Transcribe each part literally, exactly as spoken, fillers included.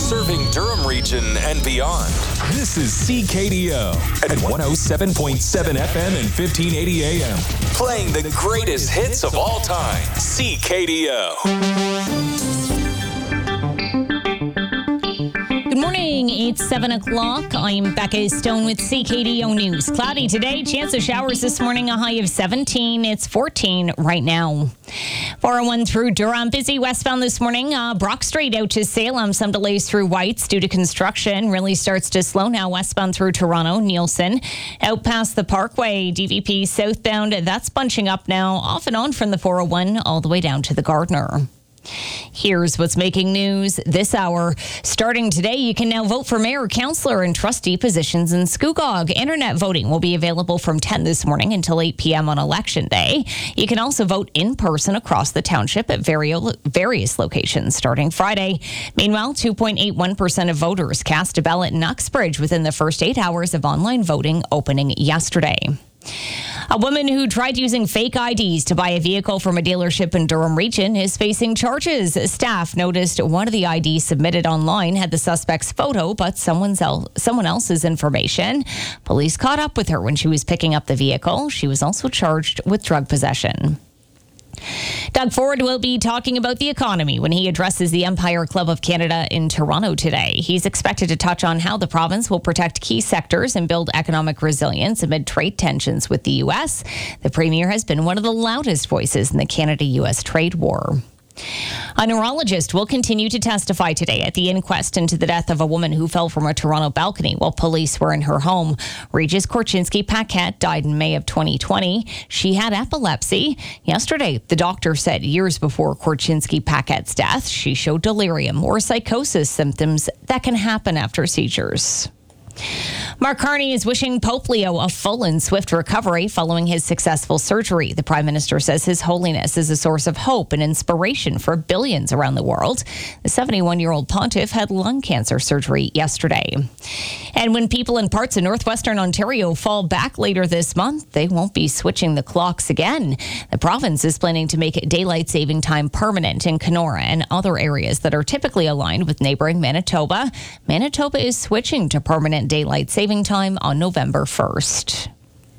serving Durham region and beyond. This is C K D O at one oh seven point seven F M and fifteen eighty A M. Playing the greatest hits of all time. C K D O. Good morning, it's seven o'clock. I'm Becca Stone with C K D O News. Cloudy today, chance of showers this morning, a high of seventeen. It's fourteen right now. four oh one through Durham, busy westbound this morning. Uh, Brock Street out to Salem, some delays through Whites due to construction. Really starts to slow now westbound through Toronto, Nielsen. Out past the Parkway, D V P southbound, that's bunching up now, off and on from the four oh one all the way down to the Gardner. Here's what's making news this hour. Starting today, you can now vote for mayor, councillor, and trustee positions in Scugog. Internet voting will be available from ten this morning until eight p.m. on election day. You can also vote in person across the township at various locations starting Friday. Meanwhile, two point eight one percent of voters cast a ballot in Uxbridge within the first eight hours of online voting opening yesterday. A woman who tried using fake I Ds to buy a vehicle from a dealership in Durham region is facing charges. Staff noticed one of the I Ds submitted online had the suspect's photo, but someone's el- someone else's information. Police caught up with her when she was picking up the vehicle. She was also charged with drug possession. Doug Ford will be talking about the economy when he addresses the Empire Club of Canada in Toronto today. He's expected to touch on how the province will protect key sectors and build economic resilience amid trade tensions with the U S. The Premier has been one of the loudest voices in the Canada-U S trade war. A neurologist will continue to testify today at the inquest into the death of a woman who fell from a Toronto balcony while police were in her home. Regis Korchinski-Paquette died in May of twenty twenty. She had epilepsy. Yesterday, the doctor said years before Korchinski-Paquette's death, she showed delirium or psychosis symptoms that can happen after seizures. Mark Carney is wishing Pope Leo a full and swift recovery following his successful surgery. The Prime Minister says His Holiness is a source of hope and inspiration for billions around the world. The seventy-one-year-old pontiff had lung cancer surgery yesterday. And when people in parts of northwestern Ontario fall back later this month, they won't be switching the clocks again. The province is planning to make daylight saving time permanent in Kenora and other areas that are typically aligned with neighboring Manitoba. Manitoba is switching to permanent daylight saving time on November first.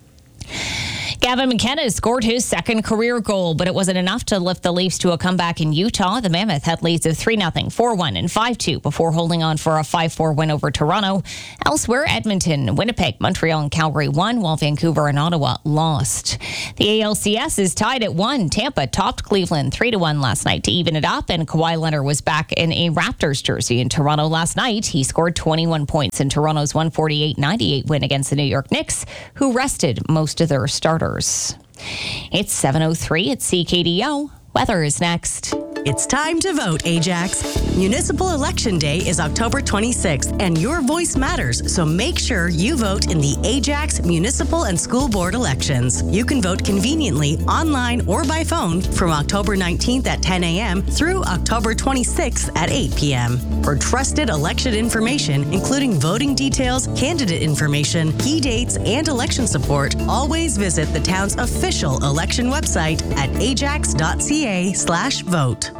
Gavin McKenna scored his second career goal, but it wasn't enough to lift the Leafs to a comeback in Utah. The Mammoth had leads of three nothing, four one, and five two before holding on for a five four win over Toronto. Elsewhere, Edmonton, Winnipeg, Montreal, and Calgary won, while Vancouver and Ottawa lost. The A L C S is tied at one. Tampa topped Cleveland three to one last night to even it up, and Kawhi Leonard was back in a Raptors jersey in Toronto last night. He scored twenty-one points in Toronto's one forty-eight ninety-eight win against the New York Knicks, who rested most of their starters. It's seven oh three at C K D O. Weather is next. It's time to vote, Ajax. Municipal Election Day is October twenty-sixth, and your voice matters, so make sure you vote in the Ajax Municipal and School Board elections. You can vote conveniently online or by phone from October nineteenth at ten a.m. through October twenty-sixth at eight p.m. For trusted election information, including voting details, candidate information, key dates, and election support, always visit the town's official election website at ajax.ca slash vote.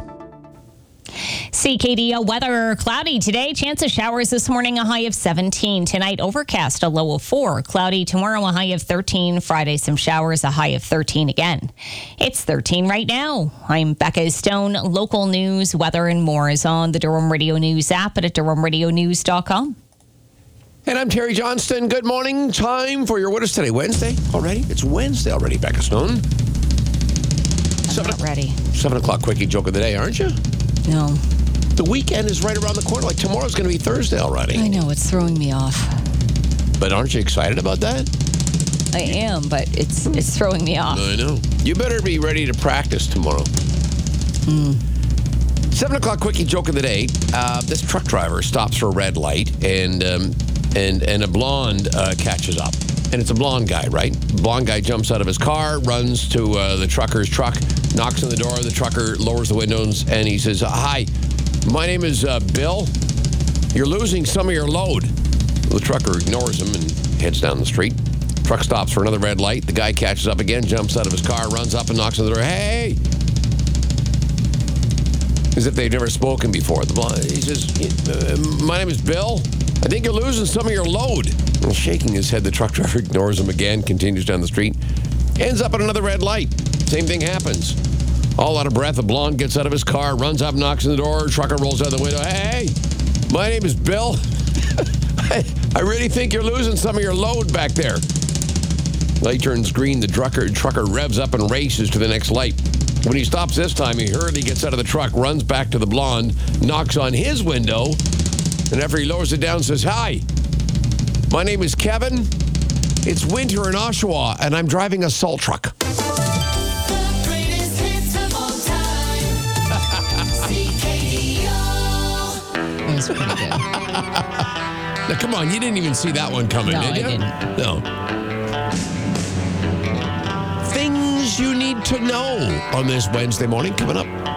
C K D O weather, cloudy today. Chance of showers this morning, a high of seventeen. Tonight, overcast, a low of four. Cloudy tomorrow, a high of thirteen. Friday, some showers, a high of thirteen again. It's thirteen right now. I'm Becca Stone. Local news, weather, and more is on the Durham Radio News app and at durham radio news dot com. And I'm Terry Johnston. Good morning. Time for your, what is today, Wednesday already? It's Wednesday already, Becca Stone. I'm seven, not ready. Seven o'clock quickie joke of the day, aren't you? No. The weekend is right around the corner. Like tomorrow's going to be Thursday already. I know, it's throwing me off. But aren't you excited about that? I am, but it's it's throwing me off. I know. You better be ready to practice tomorrow. Mm. Seven o'clock quickie joke of the day. Uh, this truck driver stops for a red light, and um, and and a blonde uh, catches up. And it's a blonde guy, right? Blonde guy jumps out of his car, runs to uh, the trucker's truck, knocks on the door. The trucker lowers the windows, and he says, "Hi, my name is uh, Bill. You're losing some of your load." The trucker ignores him and heads down the street. Truck stops for another red light. The guy catches up again, jumps out of his car, runs up and knocks on the door. "Hey, as if they've never spoken before. The blonde, he says, uh, my name is Bill. I think you're losing some of your load. And shaking his head, the truck driver ignores him again, continues down the street, ends up at another red light. Same thing happens. All out of breath, the blonde gets out of his car, runs up, knocks on the door, trucker rolls out the window. Hey, my name is Bill. I, I really think you're losing some of your load back there. Light turns green, the trucker, trucker revs up and races to the next light. When he stops this time, he hurriedly gets out of the truck, runs back to the blonde, knocks on his window, and after he lowers it down, says, hi, my name is Kevin. It's winter in Oshawa, and I'm driving a salt truck. The greatest hits of all time. C K D O. That was pretty good. Now, come on, you didn't even see that one coming, No, did you? I didn't. No. Things you need to know on this Wednesday morning coming up.